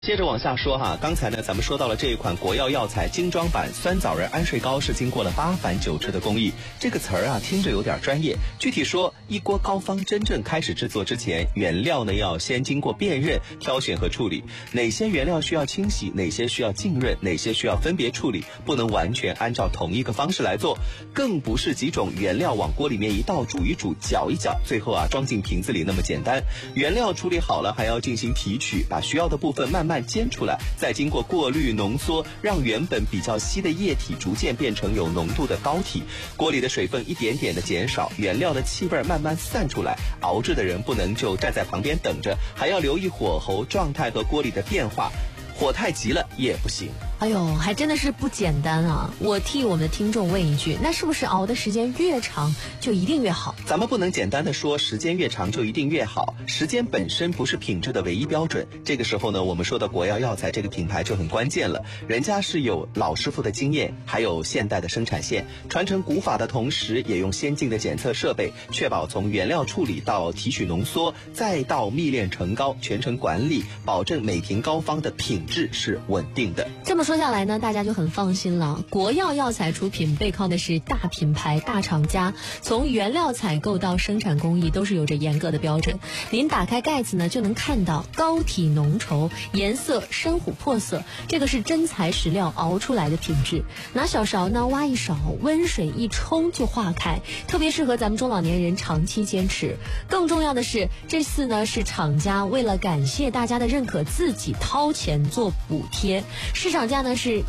接着往下说哈，刚才呢咱们说到了这一款国药药材精装版酸枣仁安睡膏是经过了8返9制的工艺，这个词儿啊听着有点专业。具体说，一锅膏方真正开始制作之前，原料呢要先经过辨认、挑选和处理，哪些原料需要清洗，哪些需要浸润，哪些需要分别处理，不能完全按照同一个方式来做，更不是几种原料往锅里面一倒煮一煮搅一搅，最后啊装进瓶子里那么简单。原料处理好了，还要进行提取，把需要的部分慢慢煎出来，再经过过滤浓缩，让原本比较稀的液体逐渐变成有浓度的膏体，锅里的水分一点点的减少，原料的气味慢慢散出来。熬制的人不能就站在旁边等着，还要留意火候状态和锅里的变化，火太急了也不行。 哎呦，还真的是不简单啊！我替我们的听众问一句，那是不是熬的时间越长就一定越好？ 咱们不能简单的说时间越长就一定越好，时间本身不是品质的唯一标准。这个时候呢，我们说的国药药材这个品牌就很关键了，人家是有老师傅的经验，还有现代的生产线，传承古法的同时，也用先进的检测设备，确保从原料处理到提取浓缩，再到蜜炼成膏，全程管理，保证每瓶膏方的品质是稳定的。 这么说下来呢，大家就很放心了。国药药材出品背靠的是大品牌、大厂家，从原料采购到生产工艺都是有着严格的标准。您打开盖子呢，就能看到膏体浓稠，颜色深琥珀色，这个是真材实料熬出来的品质。拿小勺呢挖一勺，温水一冲就化开，特别适合咱们中老年人长期坚持。更重要的是，这次呢是厂家为了感谢大家的认可，自己掏钱做补贴，市场价呢是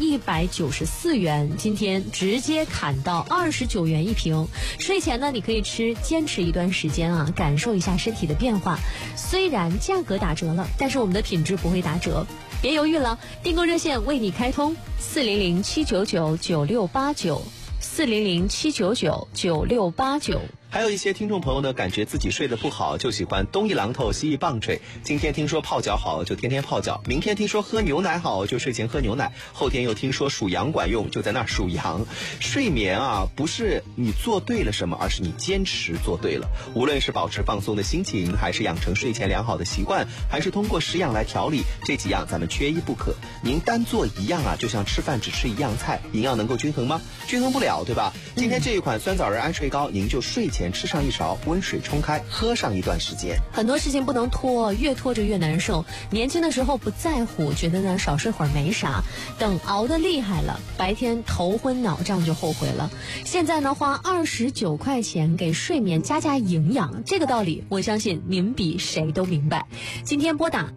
194元，今天直接砍到29元一瓶。睡前呢你可以吃，坚持一段时间啊，感受一下身体的变化。虽然价格打折了，但是我们的品质不会打折。别犹豫了，订购热线为你开通400-799-9689，400-799-9689。 还有一些听众朋友呢，感觉自己睡得不好，就喜欢东一榔头西一棒槌。今天听说泡脚好，就天天泡脚；明天听说喝牛奶好，就睡前喝牛奶；后天又听说数羊管用，就在那儿数羊。睡眠啊，不是你做对了什么，而是你坚持做对了。无论是保持放松的心情，还是养成睡前良好的习惯，还是通过食养来调理，这几样咱们缺一不可。您单做一样啊，就像吃饭只吃一样菜，营养能够均衡吗？均衡不了，对吧？今天这一款酸枣仁安睡膏，您就睡前吃上一勺，温水冲开，喝上一段时间。 很多事情不能拖，越拖着越难受。年轻的时候不在乎，觉得呢少睡会儿没啥，等熬得厉害了，白天头昏脑胀就后悔了。现在呢花29块钱给睡眠加营养，这个道理我相信您比谁都明白。今天拨打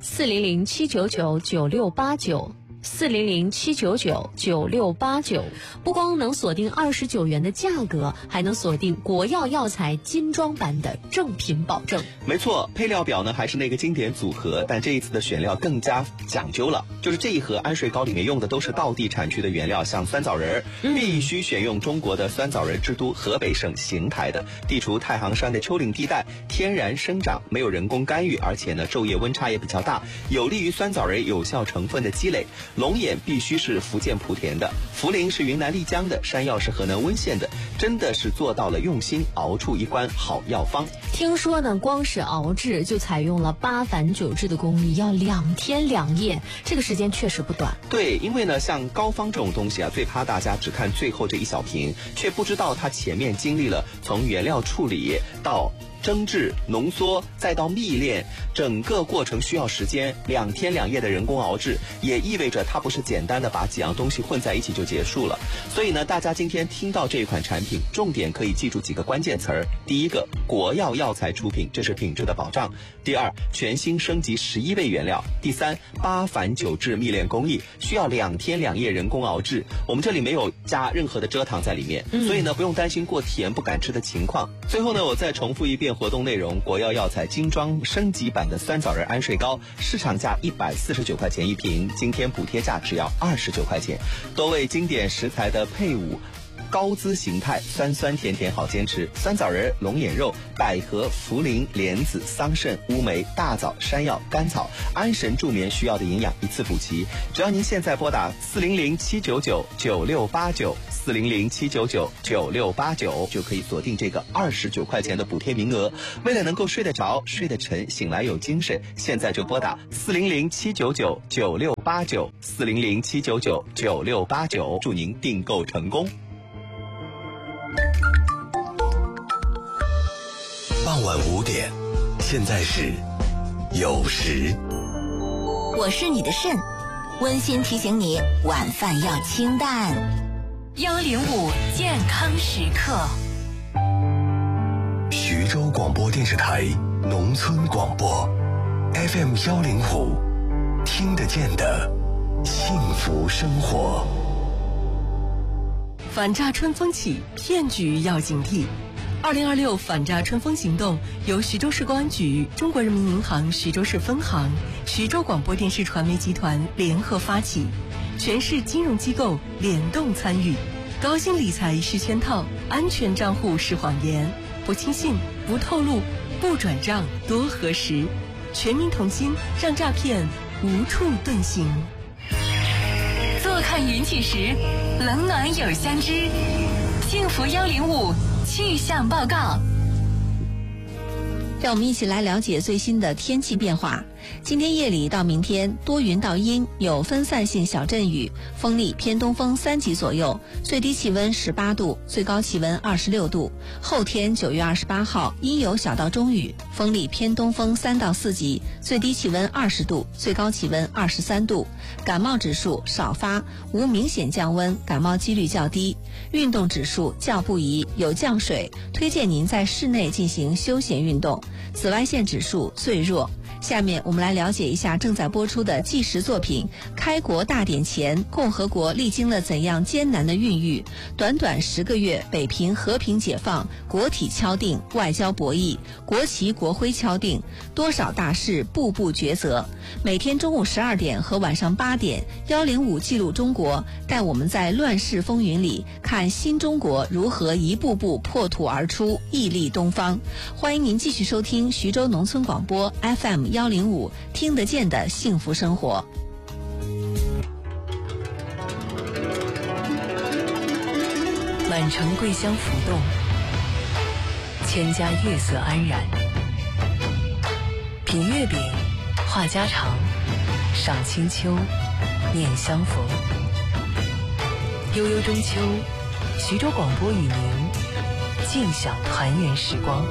400-799-9689，400-799-9689，不光能锁定29元的价格，还能锁定国药药材精装版的正品保证。 没错，配料表呢还是那个经典组合，但这一次的选料更加讲究了，就是这一盒安睡膏里面用的都是道地产区的原料，像酸枣仁，必须选用中国的酸枣仁之都河北省邢台的，地处太行山的丘陵地带，天然生长，没有人工干预，而且呢昼夜温差也比较大，有利于酸枣仁有效成分的积累。龙眼必须是福建莆田的，茯苓是云南丽江的，山药是河南温县的，真的是做到了用心熬出一关好药方。 听说呢，光是熬制就采用了8返9制的工艺，要2天2夜，这个时间确实不短。 对，因为呢，像膏方这种东西啊，最怕大家只看最后这一小瓶，却不知道它前面经历了从原料处理到蒸制、浓缩，再到蜜炼，整个过程需要时间，2天2夜的人工熬制，也意味着它不是简单的把几样东西混在一起就结束了。所以呢，大家今天听到这一款产品，重点可以记住几个关键词儿：第一个，国药药材出品，这是品质的保障；第二，全新升级11位原料；第三，8返9制蜜炼工艺，需要2天2夜人工熬制，我们这里没有加任何的蔗糖在里面，所以呢，不用担心过甜不敢吃的情况。最后呢，我再重复一遍活动内容：国药药材精装升级版的酸枣仁安睡膏，市场价149块钱一瓶，今天补贴价只要29块钱。多位经典食材的配伍高姿形态，酸酸甜甜好坚持。酸枣仁、龙眼肉、百合、茯苓、莲子、桑葚、乌梅、大枣、山药、甘草、安神助眠需要的营养一次补齐。只要您现在拨打400-799-9689，400-799-9689，就可以锁定这个29块钱的补贴名额。为了能够睡得着、睡得沉、醒来有精神，现在就拨打400-799-9689，400-799-9689，祝您订购成功。 傍晚5点，现在是酉时。 我是你的肾，温馨提醒你晚饭要清淡。105健康时刻。 徐州广播电视台农村广播 FM 105，听得见的幸福生活。 反诈春风起，骗局要警惕。2026反诈春风行动由徐州市公安局、中国人民银行徐州市分行、徐州广播电视传媒集团联合发起，全市金融机构联动参与。高薪理财是圈套，安全账户是谎言，不轻信，不透露，不转账，多核实。全民同心，让诈骗无处遁形。 坐看云起时，冷暖有相知。幸福105气象报告。让我们一起来了解最新的天气变化。今天夜里到明天多云到阴，有分散性小阵雨，风力偏东风3级左右，最低气温18度，最高气温26度。后天9月28号阴有小到中雨，风力偏东风3到4级，最低气温20度，最高气温23度。感冒指数少发，无明显降温，感冒几率较低。运动指数较不宜，有降水，推荐您在室内进行休闲运动。紫外线指数最弱。下面我们来了解一下正在播出的纪实作品《开国大典前，共和国历经了怎样艰难的孕育》。短短10个月，北平和平解放，国体敲定，外交博弈，国旗国徽敲定，多少大事步步抉择。每天中午12点和晚上8点，105记录中国，带我们在乱世风云里看新中国如何一步步破土而出，屹立东方。欢迎您继续收听徐州农村广播 FM 105，听得见的幸福生活。 满城桂香浮动，千家月色安然。品月饼，话家常，赏清秋，念相逢。悠悠中秋，徐州广播与您尽享团圆时光。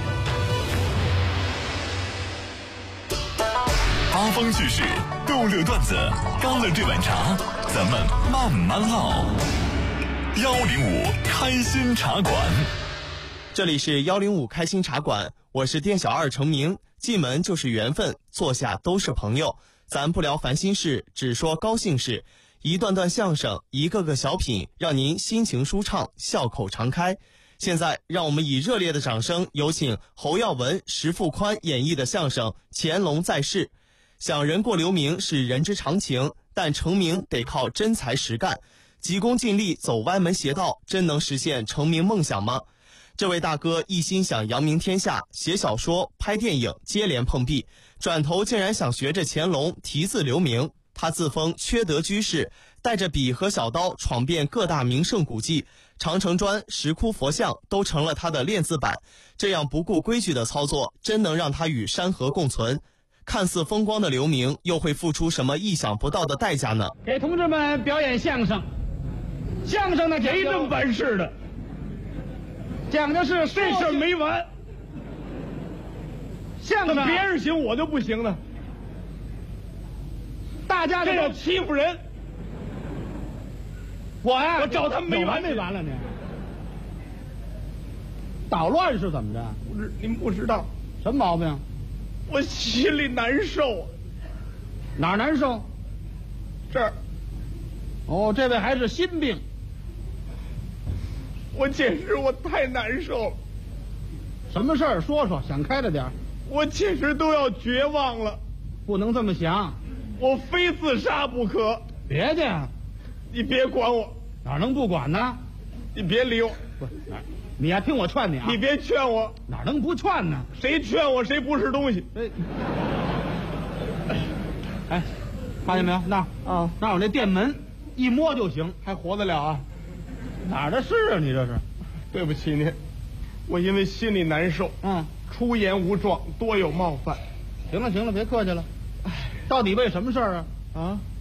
八方趣事，逗乐段子，干了这碗茶，咱们慢慢唠。105开心茶馆， 这里是105开心茶馆，我是店小二程明。进门就是缘分，坐下都是朋友。咱不聊烦心事，只说高兴事。一段段相声，一个个小品，让您心情舒畅，笑口常开。现在让我们以热烈的掌声，有请侯耀文、石富宽演绎的相声《乾隆在世》。想人过留名是人之常情，但成名得靠真才实干。急功近利，走歪门邪道，真能实现成名梦想吗？这位大哥一心想扬名天下，写小说、拍电影接连碰壁，转头竟然想学着乾隆题字留名。他自封缺德居士，带着笔和小刀闯遍各大名胜古迹，长城砖、石窟佛像都成了他的练字板。这样不顾规矩的操作，真能让他与山河共存。看似风光的留名，又会付出什么意想不到的代价呢？ 给同志们表演相声，相声呢没这么办事的，讲的是这事儿没完。相声别人行，我就不行了。大家这叫欺负人。我呀，我找他们没完没完了呢。捣乱是怎么着？您不知道什么毛病？我心里难受。哪儿难受？这儿。哦，这位还是心病。我简直太难受了。什么事儿？说说，想开了点。我简直都要绝望了。不能这么想，我非自杀不可。别介，你别管我。哪能不管呢？ 你别理我。 不，你呀，听我劝你啊！ 你别劝我， 哪能不劝呢？ 谁劝我谁不是东西。 哎，发现没有？那哦， 那有那店门，一摸就行， 还活得了啊？ 哪儿的事啊？你这是？ 对不起您，我因为心里难受，出言无状，多有冒犯。 行了行了，别客气了。到底为什么事儿啊？ 啊，